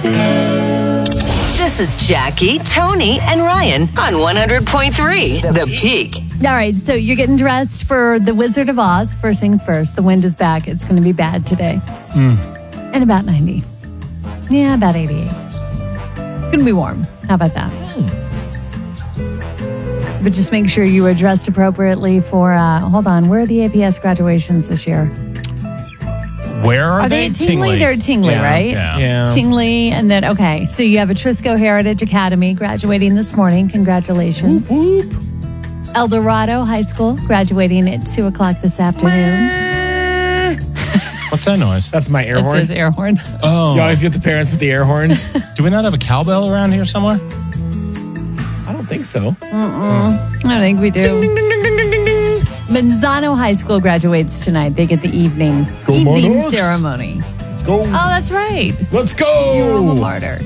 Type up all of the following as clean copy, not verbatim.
This is Jackie, Tony, and Ryan on 100.3 The Peak. All right, so you're getting dressed for the Wizard of Oz. First things first, the wind is back. It's going to be bad today. And about 90. Yeah, about 88. Going to be warm. How about that? But just make sure you are dressed appropriately for, hold on, where are the APS graduations this year? Where are they? At Tingley? They're at Tingley, right? Yeah. Tingley, and then, okay. So you have a Trisco Heritage Academy graduating this morning. Congratulations. Whoop, whoop. El Dorado High School graduating at 2 o'clock this afternoon. What's that noise? That's my air That's horn. his air horn. Oh. You always get the parents with the air horns. Do we not have a cowbell around here somewhere? I don't think so. I don't think we do. Ding, ding, ding, ding, ding, ding, ding. Manzano High School graduates tonight. They get the evening Monarchs. ceremony. Let's go. Oh, that's right. Let's go. You're alma mater.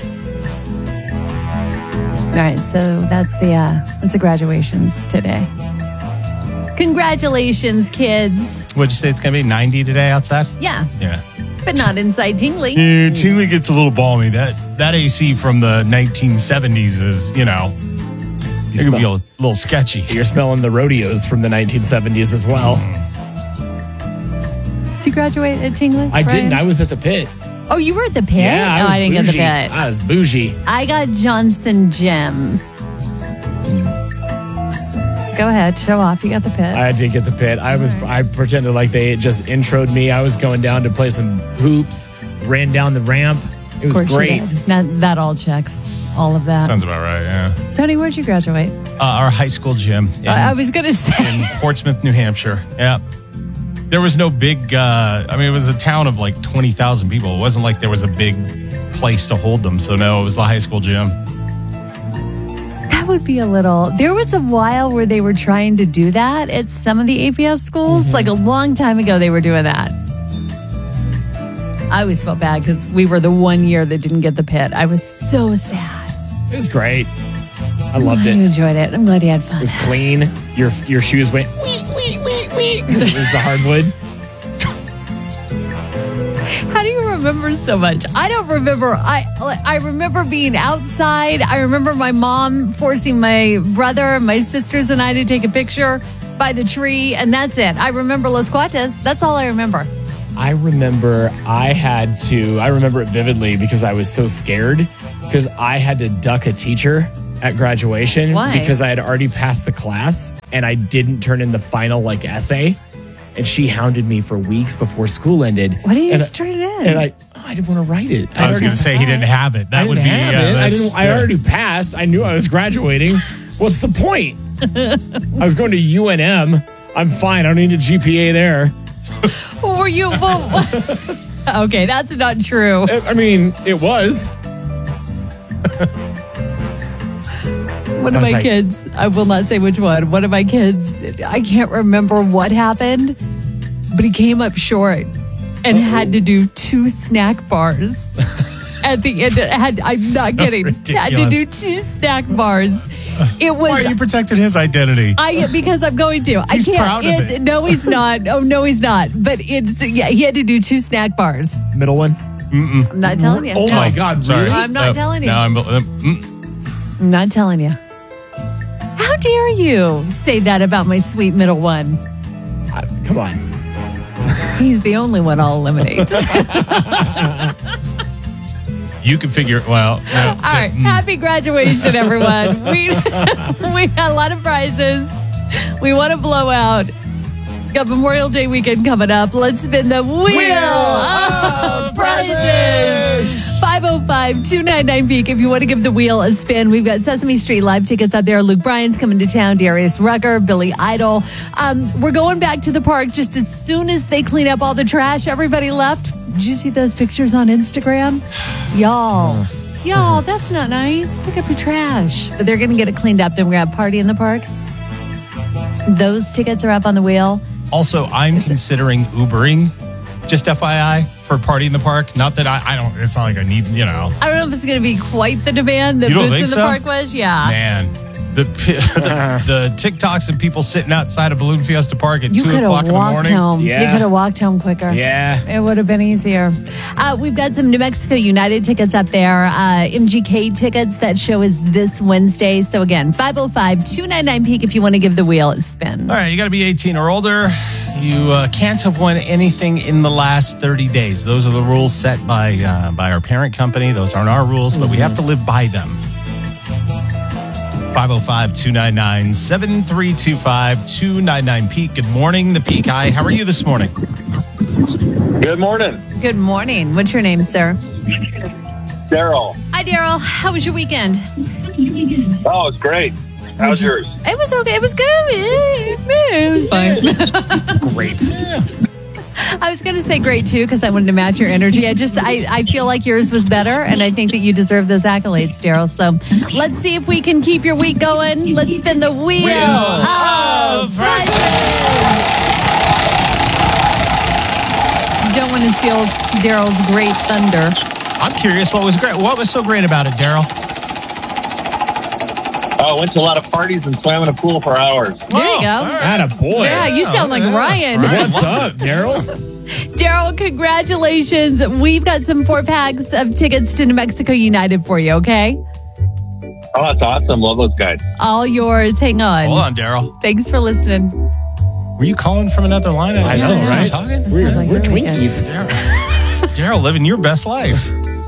All right, so that's the graduations today. Congratulations, kids. What'd you say? It's going to be 90 today outside? Yeah, Yeah. but not inside Tingley. Yeah, Tingley gets a little balmy. That AC from the 1970s is, it could be a little sketchy. You're smelling the rodeos from the 1970s as well. Did you graduate at Tingley? I didn't. Brian? I was at the pit. Oh, you were at the pit? Yeah, I didn't get the bougie. pit. I was bougie. I got Johnston Gym. Go ahead, show off. You got the pit. I did get the pit. I pretended like they just introed me. I was going down to play some hoops, ran down the ramp. It was of course great. you did. That all checks. All of that. Sounds about right, yeah. Tony, where'd you graduate? Our high school gym I was going to say. in Portsmouth, New Hampshire. Yeah. There was no big, it was a town of like 20,000 people. It wasn't like there was a big place to hold them. So, no, it was the high school gym. That would be a little. There was a while where they were trying to do that at some of the APS schools. Like a long time ago, they were doing that. I always felt bad because we were the one year that didn't get the pit. I was so sad. It was great. I loved You it. enjoyed it. I'm glad you had It fun. was clean. Your shoes went because it was the hardwood. How do you remember so much? I don't remember. I remember being outside. I remember my mom forcing my brother, my sisters, and I to take a picture by the tree, and that's it. I remember Los Cuates. That's all I remember. I remember it vividly because I was so scared because I had to duck a teacher at graduation. Why? Because I had already passed the class and I didn't turn in the final essay. And she hounded me for weeks before school ended. Why didn't you And just turn it in? And I didn't want to write it. I was going to say he didn't have it. That would be, I already passed. I knew I was graduating. What's the point? I was going to UNM. I'm fine. I don't need a GPA there. Were you? Okay, that's not true. I mean, it was. One of my kids, I will not say which one of my kids, I can't remember what happened, but he came up short and had to do 2 snack bars. At the end, I'm not kidding. ridiculous. Had to do 2 snack bars. It was. Why are you protecting his identity? Because I'm going to. He's proud of it. No, he's not. Oh, no, he's not. But he had to do 2 snack bars. Middle one. I'm not telling you. Oh No. my God. Sorry. Really? I'm not telling you. No, I'm not telling you. How dare you say that about my sweet middle one? Come on. He's the only one I'll eliminate. you can figure, well. No, All right. Happy graduation, everyone. We got a lot of prizes. We want to blow out. Got Memorial Day weekend coming up. Let's spin the wheel of prizes. 505-299-PEAK if you want to give the wheel a spin. We've got Sesame Street live tickets out there. Luke Bryan's coming to town. Darius Rucker, Billy Idol. We're going back to the park just as soon as they clean up all the trash. Everybody left. Did you see those pictures on Instagram? Y'all, that's not nice. Pick up your trash. But they're going to get it cleaned up. Then we're going to have a party in the park. Those tickets are up on the wheel. Also, I'm considering Ubering, just FYI, for Party in the Park. Not that I don't, it's not like I need, I don't know if it's going to be quite the demand that You don't Boots think in the so? Park was. Yeah. Man, The TikToks and people sitting outside of Balloon Fiesta Park at 2 could o'clock have in the walked morning. home. Yeah. You could have walked home quicker. Yeah. It would have been easier. We've got some New Mexico United tickets up there. MGK tickets. That show is this Wednesday. So again, 505-299-PEAK if you want to give the wheel a spin. All right, you got to be 18 or older. You can't have won anything in the last 30 days. Those are the rules set by our parent company. Those aren't our rules, but we have to live by them. 505-299-7325-299-PEAK. Good morning, the Peak. Hi, how are you this morning? Good morning. Good morning. What's your name, sir? Daryl. Hi, Daryl. How was your weekend? Oh, it's great. How's yours? It was okay. It was good. It was fine. Great. I was going to say great too because I wanted to match your energy. I feel like yours was better, and I think that you deserve those accolades, Daryl. So let's see if we can keep your week going. Let's spin the wheel of prizes. Don't want to steal Daryl's great thunder. I'm curious, what was great? What was so great about it, Daryl? Oh, I went to a lot of parties and swam in a pool for hours. There you go. Attaboy. Yeah, you sound like Ryan. What's up, Daryl? Daryl, congratulations. We've got some 4-packs of tickets to New Mexico United for you, okay? Oh, that's awesome. Love those guys. All yours. Hang on. Hold on, Daryl. Thanks for listening. Were you calling from another line? I know, didn't see you right? talking? We're Sounds like your Twinkies. Daryl, living your best life.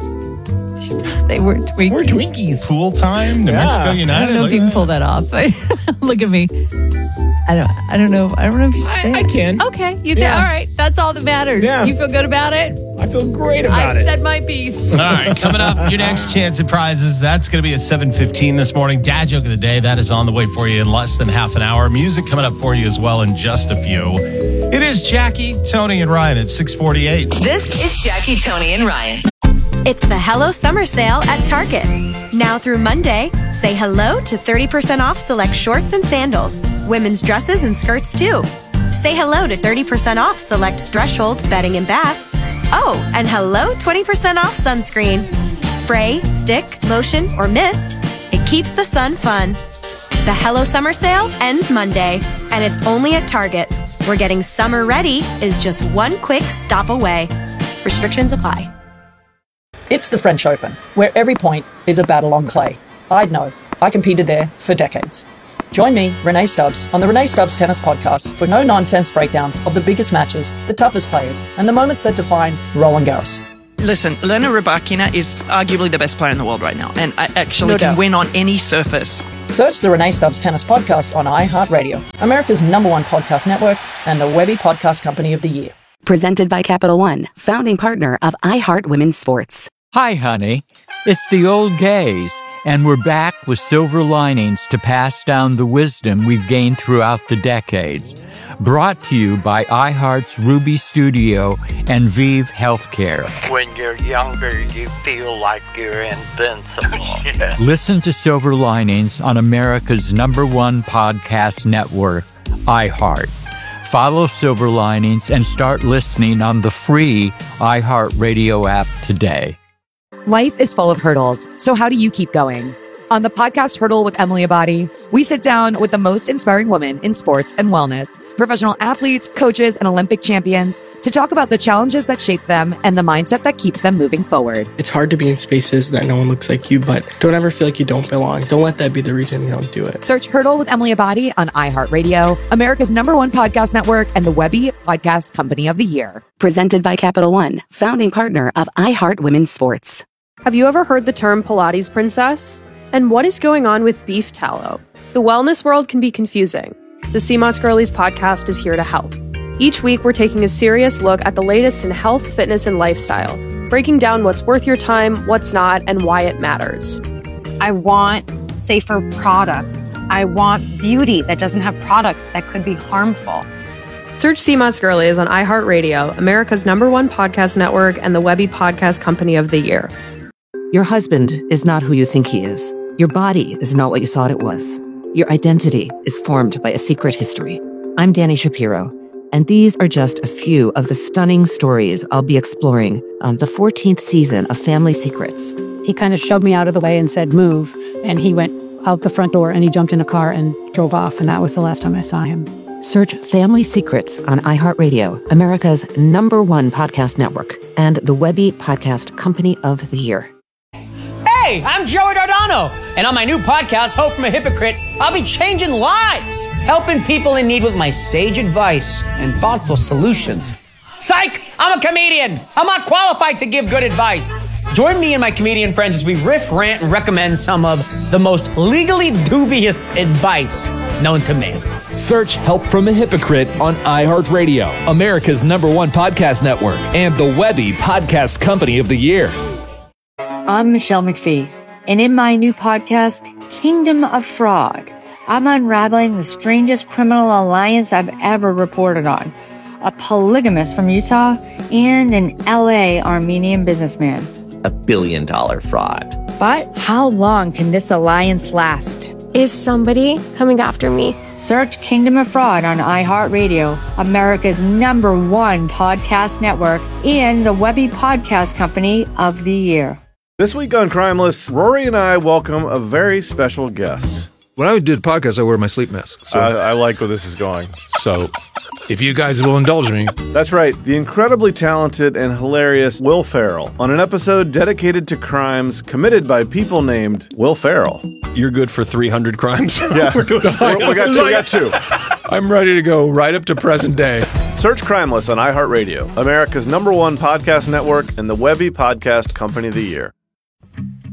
They were tweaking. We're Twinkies. Pool time, New Mexico United. I don't know if you can pull that off. Look at me. I don't know. I don't know if you say I can. Okay, you can. Yeah. All right, that's all that matters. Yeah. You feel good about it? I feel great about I've it. said my piece. All right, coming up, your next chance at prizes. That's going to be at 7:15 this morning. Dad joke of the day. That is on the way for you in less than half an hour. Music coming up for you as well in just a few. It is Jackie, Tony, and Ryan at 6:48. This is Jackie, Tony, and Ryan. It's the Hello Summer Sale at Target. Now through Monday, say hello to 30% off select shorts and sandals, women's dresses and skirts too. Say hello to 30% off select Threshold bedding and bath. Oh, and hello 20% off sunscreen. Spray, stick, lotion, or mist. It keeps the sun fun. The Hello Summer Sale ends Monday, and it's only at Target, where getting summer ready is just one quick stop away. Restrictions apply. It's the French Open, where every point is a battle on clay. I'd know. I competed there for decades. Join me, Renee Stubbs, on the Renee Stubbs Tennis Podcast for no-nonsense breakdowns of the biggest matches, the toughest players, and the moments that define Roland Garros. Listen, Elena Rybakina is arguably the best player in the world right now, and I actually No can doubt. win on any surface. Search the Renee Stubbs Tennis Podcast on iHeartRadio, America's #1 podcast network, and the Webby Podcast Company of the Year. Presented by Capital One, founding partner of iHeart Women's Sports. Hi, honey. It's the old gays, and we're back with silver linings to pass down the wisdom we've gained throughout the decades. Brought to you by iHeart's Ruby Studio and Vive Healthcare. When you're younger, you feel like you're invincible. Listen to Silver Linings on America's #1 podcast network, iHeart. Follow Silver Linings and start listening on the free iHeartRadio app today. Life is full of hurdles, so how do you keep going? On the podcast Hurdle with Emily Abadi, we sit down with the most inspiring women in sports and wellness, professional athletes, coaches, and Olympic champions to talk about the challenges that shape them and the mindset that keeps them moving forward. It's hard to be in spaces that no one looks like you, but don't ever feel like you don't belong. Don't let that be the reason you don't do it. Search Hurdle with Emily Abadi on iHeartRadio, America's #1 podcast network, and the Webby Podcast Company of the Year. Presented by Capital One, founding partner of iHeart Women's Sports. Have you ever heard the term Pilates princess? And what is going on with beef tallow? The wellness world can be confusing. The CMOS Girlies podcast is here to help. Each week, we're taking a serious look at the latest in health, fitness, and lifestyle, breaking down what's worth your time, what's not, and why it matters. I want safer products. I want beauty that doesn't have products that could be harmful. Search CMOS Girlies on iHeartRadio, America's #1 podcast network, and the Webby Podcast Company of the Year. Your husband is not who you think he is. Your body is not what you thought it was. Your identity is formed by a secret history. I'm Danny Shapiro, and these are just a few of the stunning stories I'll be exploring on the 14th season of Family Secrets. He kind of shoved me out of the way and said, move. And he went, out the front door and he jumped in a car and drove off. And that was the last time I saw him. Search Family Secrets on iHeartRadio, America's #1 podcast network, and the Webby Podcast Company of the Year. Hey, I'm Joey Dardano, and on my new podcast, Hope from a Hypocrite, I'll be changing lives, helping people in need with my sage advice and thoughtful solutions. Psych! I'm a comedian. I'm not qualified to give good advice. Join me and my comedian friends as we riff, rant, and recommend some of the most legally dubious advice known to man. Search Help from a Hypocrite on iHeartRadio, America's #1 podcast network, and the Webby Podcast Company of the Year. I'm Michelle McPhee, and in my new podcast, Kingdom of Fraud, I'm unraveling the strangest criminal alliance I've ever reported on. A polygamist from Utah and an LA Armenian businessman. $1 billion fraud. But how long can this alliance last? Is somebody coming after me? Search Kingdom of Fraud on iHeartRadio, America's #1 podcast network, and the Webby Podcast Company of the Year. This week on Crimeless, Rory and I welcome a very special guest. When I do the podcast, I wear my sleep mask. So. I like where this is going. So, if you guys will indulge me. That's right. The incredibly talented and hilarious Will Ferrell on an episode dedicated to crimes committed by people named Will Ferrell. You're good for 300 crimes? Yeah. we got two. I'm ready to go right up to present day. Search Crimeless on iHeartRadio, America's #1 podcast network, and the Webby Podcast Company of the Year.